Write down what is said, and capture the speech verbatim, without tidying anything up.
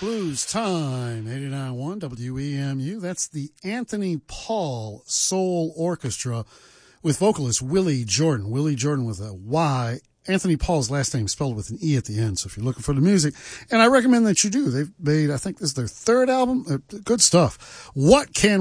Blues Time, eighty-nine point one W E M U. That's the Anthony Paul Soul Orchestra with vocalist Willie Jordan. Willie Jordan with a Y. Anthony Paul's last name spelled with an E at the end, so if you're looking for the music, and I recommend that you do. They've made, I think this is their third album. Good stuff. What can